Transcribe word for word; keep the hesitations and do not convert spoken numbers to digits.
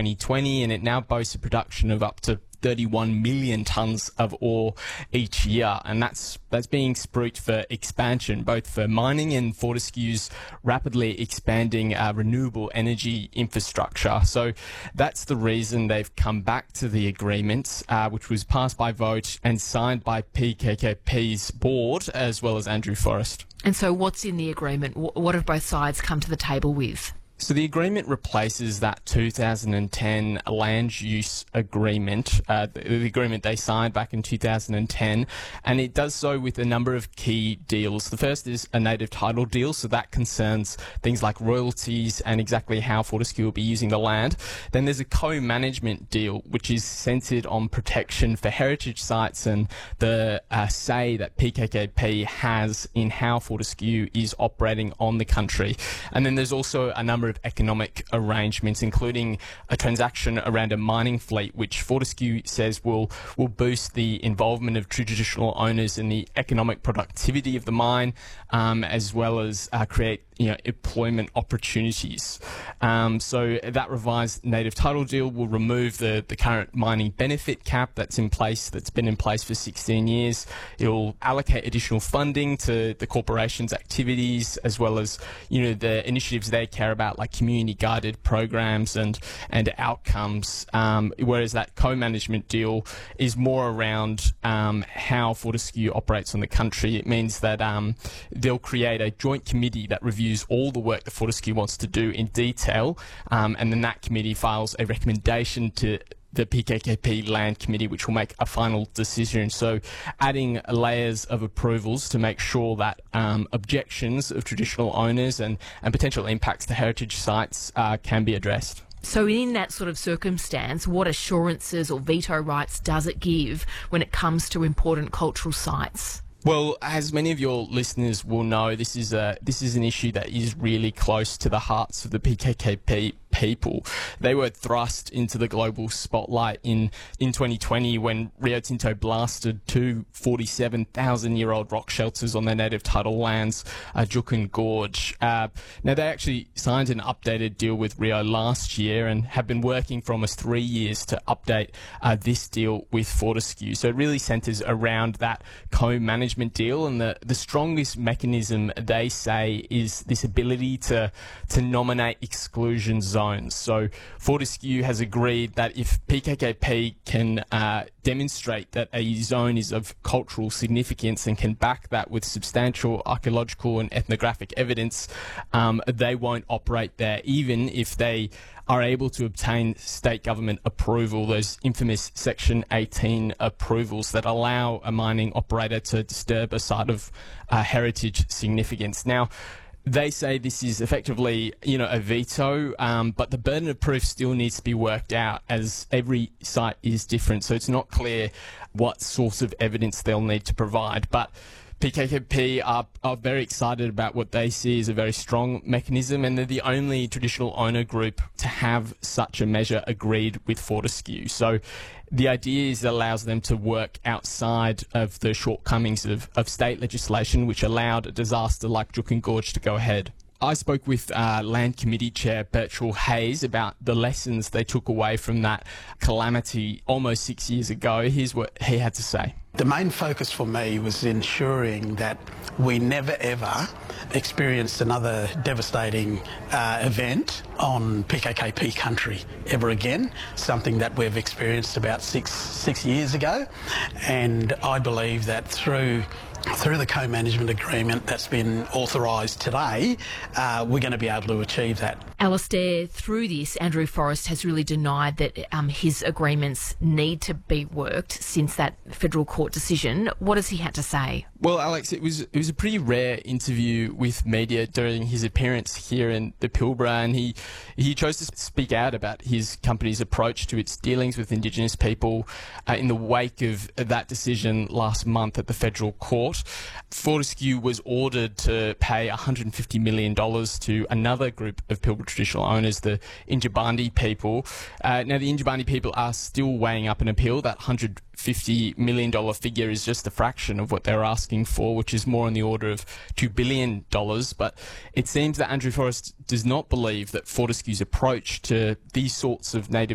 twenty twenty, and it now boasts a production of up to thirty-one million tonnes of ore each year, and that's that's being spruiked for expansion, both for mining and Fortescue's rapidly expanding uh, renewable energy infrastructure. So that's the reason they've come back to the agreement, uh, which was passed by vote and signed by P K K P's board as well as Andrew Forrest. And so what's in the agreement? What have both sides come to the table with? So the agreement replaces that two thousand ten land use agreement, uh, the, the agreement they signed back in two thousand ten, and it does so with a number of key deals. The first is a native title deal, so that concerns things like royalties and exactly how Fortescue will be using the land. Then there's a co-management deal, which is centred on protection for heritage sites and the uh, say that P K K P has in how Fortescue is operating on the country. And then there's also a number of economic arrangements, including a transaction around a mining fleet, which Fortescue says will will boost the involvement of traditional owners in the economic productivity of the mine, um, as well as uh, create you know employment opportunities. Um, so that revised native title deal will remove the the current mining benefit cap that's in place, that's been in place for sixteen years. It will allocate additional funding to the corporation's activities, as well as you know the initiatives they care about, like community guided programs and and outcomes. Um, whereas that co-management deal is more around um, how Fortescue operates on the country. It means that um, they'll create a joint committee that reviews all the work that Fortescue wants to do in detail, um, and then that committee files a recommendation to the P K K P Land Committee, which will make a final decision. So adding layers of approvals to make sure that um, objections of traditional owners and, and potential impacts to heritage sites uh, can be addressed. So in that sort of circumstance, what assurances or veto rights does it give when it comes to important cultural sites? Well, as many of your listeners will know, this is a this is an issue that is really close to the hearts of the P K K P people. They were thrust into the global spotlight in, in twenty twenty when Rio Tinto blasted two forty-seven thousand year old rock shelters on their native title lands, uh, Juukan Gorge. Uh, now, they actually signed an updated deal with Rio last year and have been working for almost three years to update uh, this deal with Fortescue. So it really centres around that co-management deal, and the, the strongest mechanism, they say, is this ability to, to nominate exclusion zones. So Fortescue has agreed that if P K K P can uh, demonstrate that a zone is of cultural significance and can back that with substantial archaeological and ethnographic evidence, um, they won't operate there, even if they are able to obtain state government approval, those infamous Section eighteen approvals that allow a mining operator to disturb a site of uh, heritage significance. Now, they say this is effectively, you know, a veto, um, but the burden of proof still needs to be worked out, as every site is different. So it's not clear what source of evidence they'll need to provide. But P K K P are, are very excited about what they see as a very strong mechanism, and they're the only traditional owner group to have such a measure agreed with Fortescue. So the idea is it allows them to work outside of the shortcomings of, of state legislation, which allowed a disaster like Juukan Gorge to go ahead. I spoke with uh, Land Committee Chair Birchall Hayes about the lessons they took away from that calamity almost six years ago. Here's what he had to say. The main focus for me was ensuring that we never ever experienced another devastating uh, event on P K K P country ever again, something that we've experienced about six, six years ago. And I believe that through Through the co-management agreement that's been authorised today, uh, we're going to be able to achieve that. Alastair, through this, Andrew Forrest has really denied that um, his agreements need to be worked since that federal court decision. What has he had to say? Well, Alex, it was it was a pretty rare interview with media during his appearance here in the Pilbara, and he he chose to speak out about his company's approach to its dealings with Indigenous people uh, in the wake of that decision last month at the federal court. Fortescue was ordered to pay one hundred fifty million dollars to another group of Pilbara traditional owners, the Yindjibarndi people. Uh, now, the Yindjibarndi people are still weighing up an appeal. That one hundred fifty million dollars figure is just a fraction of what they're asking for, which is more on the order of two billion dollars. But it seems that Andrew Forrest does not believe that Fortescue's approach to these sorts of native